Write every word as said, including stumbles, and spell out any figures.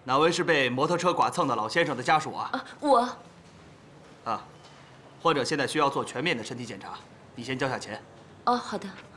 哪位是被摩托车剐蹭的老先生的家属啊？ 啊，我。 啊，患者现在需要做全面的身体检查，你先交下钱。 哦，好的。